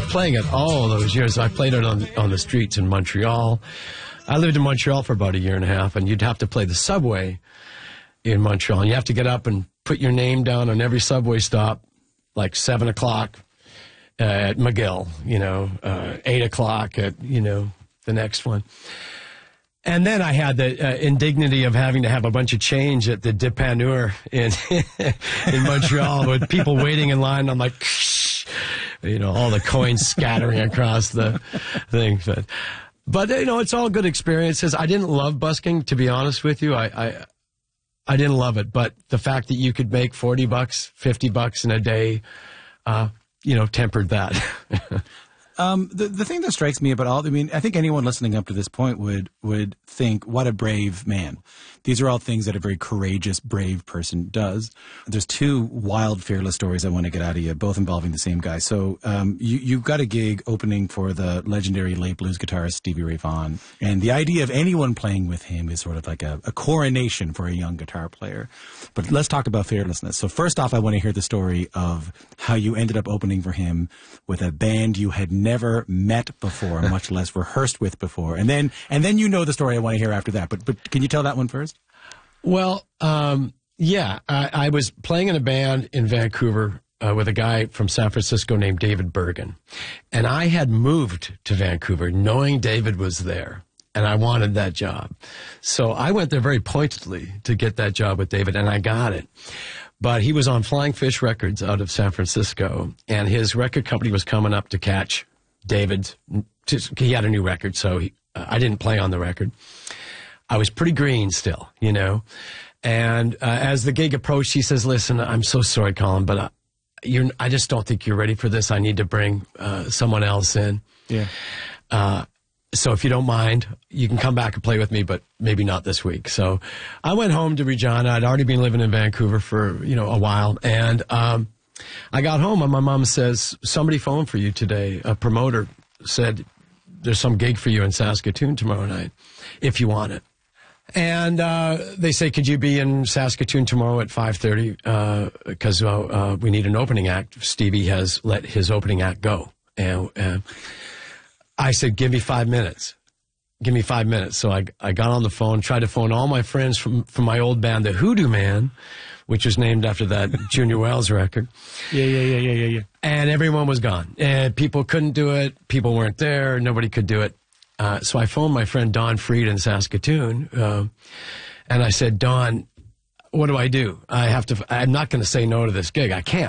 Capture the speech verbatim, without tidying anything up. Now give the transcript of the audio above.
playing it all those years. I played it on on the streets in Montreal. I lived in Montreal for about a year and a half, and you'd have to play the subway in Montreal. And you have to get up and put your name down on every subway stop, like seven o'clock uh, at McGill, you know, uh, eight o'clock at, you know, the next one. And then I had the uh, indignity of having to have a bunch of change at the Dépanneur in in Montreal with people waiting in line. I'm like, you know, all the coins scattering across the thing. But, but, you know, it's all good experiences. I didn't love busking, to be honest with you. I, I, I didn't love it. But the fact that you could make forty bucks, fifty bucks in a day, uh, you know, tempered that. Um, the the thing that strikes me about all, I mean, I think anyone listening up to this point would would think, what a brave man. These are all things that a very courageous, brave person does. There's two wild, fearless stories I want to get out of you, both involving the same guy. So um, you, you've got a gig opening for the legendary late blues guitarist Stevie Ray Vaughan. And the idea of anyone playing with him is sort of like a, a coronation for a young guitar player. But let's talk about fearlessness. So first off, I want to hear the story of how you ended up opening for him with a band you had never met before, much less rehearsed with before. And then and then you know the story I want to hear after that. But but can you tell that one first? Well, um, yeah, I, I was playing in a band in Vancouver uh, with a guy from San Francisco named David Bergen. And I had moved to Vancouver knowing David was there, and I wanted that job. So I went there very pointedly to get that job with David, and I got it. But he was on Flying Fish Records out of San Francisco, and his record company was coming up to catch David's. He had a new record, so he, uh, I didn't play on the record. I was pretty green still, you know. And uh, as the gig approached, he says, listen, I'm so sorry, Colin, but uh, you're, I just don't think you're ready for this. I need to bring uh, someone else in. Yeah. Uh, so if you don't mind, you can come back and play with me, but maybe not this week. So I went home to Regina. I'd already been living in Vancouver for, you know, a while. And um, I got home and my mom says, somebody phoned for you today. A promoter said, there's some gig for you in Saskatoon tomorrow night, if you want it. And uh, they say, could you be in Saskatoon tomorrow at five thirty? Because uh, uh, uh, we need an opening act. Stevie has let his opening act go. And uh, I said, give me five minutes. Give me five minutes. So I, I got on the phone, tried to phone all my friends from, from my old band, the Hoodoo Man, which was named after that Junior Wells record. Yeah, yeah, yeah, yeah, yeah, yeah. And everyone was gone. And people couldn't do it. People weren't there. Nobody could do it. Uh, so I phoned my friend Don Freed in Saskatoon, uh, and I said, Don, what do I do? I have to, I'm not going to say no to this gig. I can't.